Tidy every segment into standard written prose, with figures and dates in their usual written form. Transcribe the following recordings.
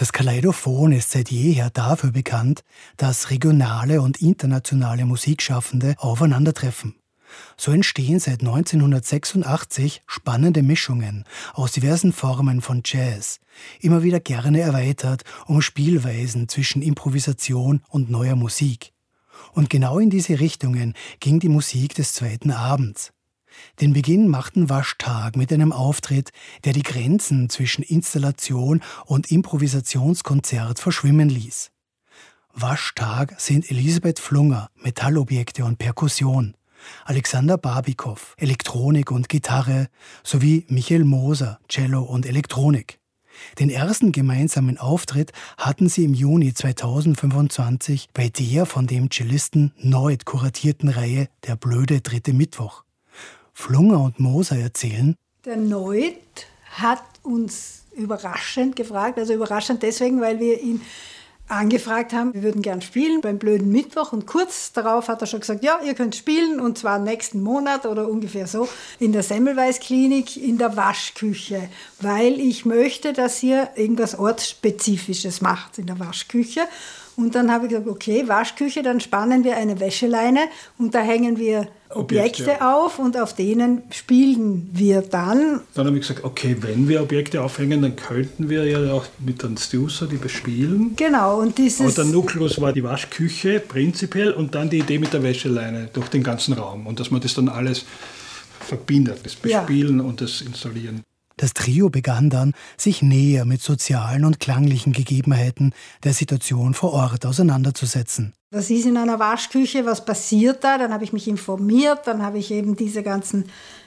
Das Kaleidophon ist seit jeher dafür bekannt, dass regionale und internationale Musikschaffende aufeinandertreffen. So entstehen seit 1986 spannende Mischungen aus diversen Formen von Jazz, immer wieder gerne erweitert um Spielweisen zwischen Improvisation und neuer Musik. Und genau in diese Richtungen ging die Musik des zweiten Abends. Den Beginn machten Waschtag mit einem Auftritt, der die Grenzen zwischen Installation und Improvisationskonzert verschwimmen ließ. Waschtag sind Elisabeth Flunger, Metallobjekte und Perkussion, Alexander Barbikow, Elektronik und Gitarre, sowie Michael Moser, Cello und Elektronik. Den ersten gemeinsamen Auftritt hatten sie im Juni 2025 bei der von dem Cellisten Noid kuratierten Reihe Der blöde dritte Mittwoch. Flunger und Moser erzählen: Der Noid hat uns überraschend gefragt, also überraschend deswegen, weil wir ihn angefragt haben, wir würden gern spielen beim blöden Mittwoch, und kurz darauf hat er schon gesagt, ja, ihr könnt spielen, und zwar nächsten Monat oder ungefähr so in der Semmelweis-Klinik in der Waschküche, weil ich möchte, dass ihr irgendwas Ortsspezifisches macht in der Waschküche. Und dann habe ich gesagt, okay, Waschküche, dann spannen wir eine Wäscheleine und da hängen wir Objekte auf und auf denen spielen wir dann. Dann habe ich gesagt, okay, wenn wir Objekte aufhängen, dann könnten wir ja auch mit Transducer die bespielen. Genau. Und aber der Nukleus war die Waschküche prinzipiell und dann die Idee mit der Wäscheleine durch den ganzen Raum. Und dass man das dann alles verbindet, das Bespielen und das Installieren. Das Trio begann dann, sich näher mit sozialen und klanglichen Gegebenheiten der Situation vor Ort auseinanderzusetzen. Was ist in einer Waschküche, was passiert da? Dann habe ich mich informiert, dann habe ich eben diese ganzen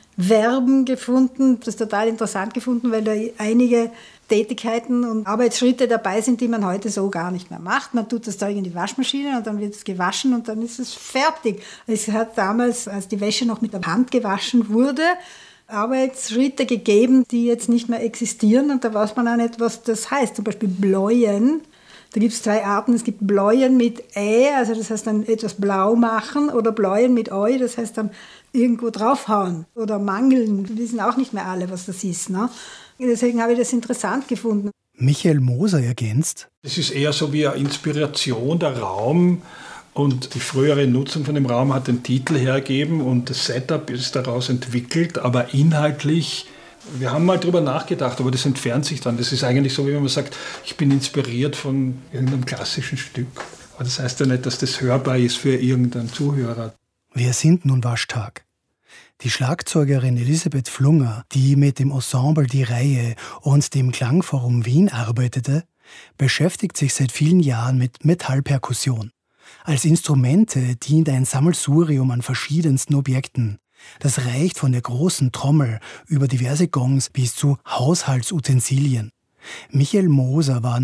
Verben gefunden, das total interessant gefunden, weil da einige Tätigkeiten und Arbeitsschritte dabei sind, die man heute so gar nicht mehr macht. Man tut das Zeug in die Waschmaschine und dann wird es gewaschen und dann ist es fertig. Es hat damals, als die Wäsche noch mit der Hand gewaschen wurde, Arbeitsschritte gegeben, die jetzt nicht mehr existieren, und da weiß man auch nicht, was das heißt. Zum Beispiel Bläuen. Da gibt es zwei Arten. Es gibt Bläuen mit Ä, also das heißt dann etwas blau machen, oder Bläuen mit Eu, das heißt dann irgendwo draufhauen oder mangeln. Wir wissen auch nicht mehr alle, was das ist. Ne? Deswegen habe ich das interessant gefunden. Michael Moser ergänzt: Es ist eher so wie eine Inspiration, der Raum. Und die frühere Nutzung von dem Raum hat den Titel hergegeben und das Setup ist daraus entwickelt, aber inhaltlich, wir haben mal drüber nachgedacht, aber das entfernt sich dann. Das ist eigentlich so, wie wenn man sagt, ich bin inspiriert von irgendeinem klassischen Stück. Aber das heißt ja nicht, dass das hörbar ist für irgendeinen Zuhörer. Wer sind nun Waschtag? Die Schlagzeugerin Elisabeth Flunger, die mit dem Ensemble Die Reihe und dem Klangforum Wien arbeitete, beschäftigt sich seit vielen Jahren mit Metallperkussion. Als Instrumente dient ein Sammelsurium an verschiedensten Objekten. Das reicht von der großen Trommel über diverse Gongs bis zu Haushaltsutensilien. Michael Moser war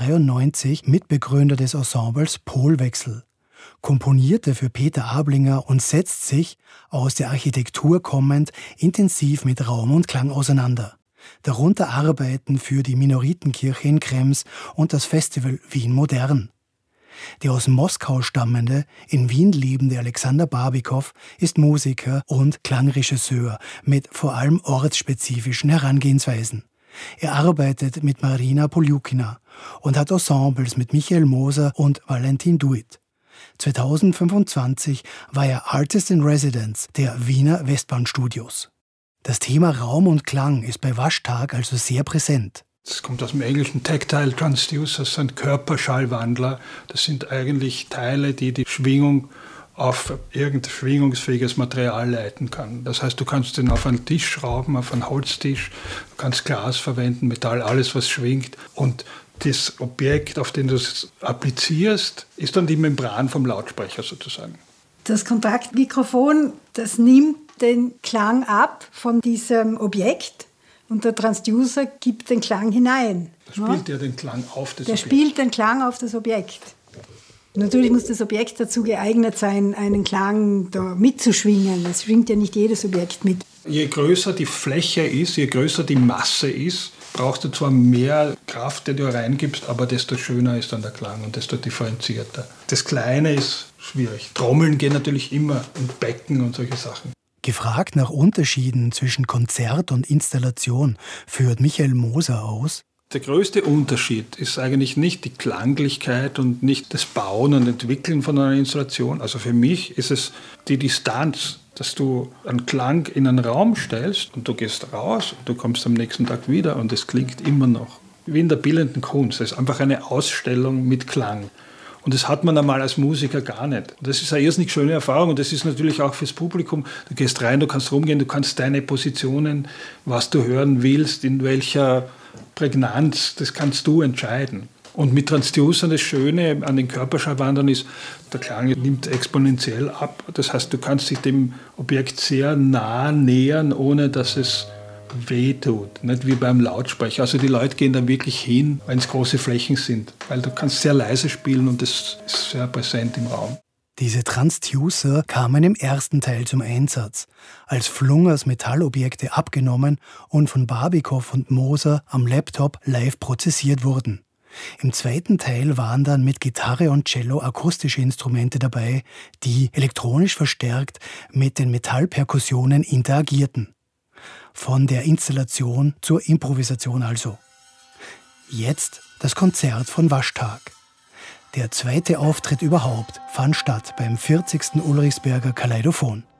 1993 Mitbegründer des Ensembles Polwechsel, komponierte für Peter Ablinger und setzt sich, aus der Architektur kommend, intensiv mit Raum und Klang auseinander. Darunter Arbeiten für die Minoritenkirche in Krems und das Festival Wien Modern. Der aus Moskau stammende, in Wien lebende Alexander Barbikow ist Musiker und Klangregisseur mit vor allem ortsspezifischen Herangehensweisen. Er arbeitet mit Marina Poljukina und hat Ensembles mit Michael Moser und Valentin Duit. 2025 war er Artist in Residence der Wiener Westbahnstudios. Das Thema Raum und Klang ist bei Waschtag also sehr präsent. Das kommt aus dem englischen Tactile Transducer, das sind Körperschallwandler. Das sind eigentlich Teile, die die Schwingung auf irgendein schwingungsfähiges Material leiten kann. Das heißt, du kannst den auf einen Tisch schrauben, auf einen Holztisch, du kannst Glas verwenden, Metall, alles was schwingt. Und das Objekt, auf den du es applizierst, ist dann die Membran vom Lautsprecher sozusagen. Das Kontaktmikrofon, das nimmt den Klang ab von diesem Objekt. Und der Transducer gibt den Klang hinein. Da spielt er den Klang auf das Objekt. Der spielt den Klang auf das Objekt. Natürlich muss das Objekt dazu geeignet sein, einen Klang da mitzuschwingen. Es schwingt ja nicht jedes Objekt mit. Je größer die Fläche ist, je größer die Masse ist, brauchst du zwar mehr Kraft, die du reingibst, aber desto schöner ist dann der Klang und desto differenzierter. Das Kleine ist schwierig. Trommeln gehen natürlich immer und Becken und solche Sachen. Gefragt nach Unterschieden zwischen Konzert und Installation führt Michael Moser aus: Der größte Unterschied ist eigentlich nicht die Klanglichkeit und nicht das Bauen und Entwickeln von einer Installation. Also für mich ist es die Distanz, dass du einen Klang in einen Raum stellst und du gehst raus und du kommst am nächsten Tag wieder und es klingt immer noch. Wie in der bildenden Kunst. Es ist einfach eine Ausstellung mit Klang. Und das hat man einmal als Musiker gar nicht. Und das ist eine irrsinnig schöne Erfahrung und das ist natürlich auch fürs Publikum. Du gehst rein, du kannst rumgehen, du kannst deine Positionen, was du hören willst, in welcher Prägnanz, das kannst du entscheiden. Und mit Transducern das Schöne an den Körperschallwandlern ist, der Klang nimmt exponentiell ab. Das heißt, du kannst dich dem Objekt sehr nah nähern, ohne dass es wehtut. Nicht wie beim Lautsprecher. Also die Leute gehen da wirklich hin, wenn es große Flächen sind. Weil du kannst sehr leise spielen und das ist sehr präsent im Raum. Diese Transducer kamen im ersten Teil zum Einsatz, als Flungers Metallobjekte abgenommen und von Barbikow und Moser am Laptop live prozessiert wurden. Im zweiten Teil waren dann mit Gitarre und Cello akustische Instrumente dabei, die elektronisch verstärkt mit den Metallperkussionen interagierten. Von der Installation zur Improvisation also. Jetzt das Konzert von Waschtag. Der zweite Auftritt überhaupt fand statt beim 40. Ulrichsberger Kaleidophon.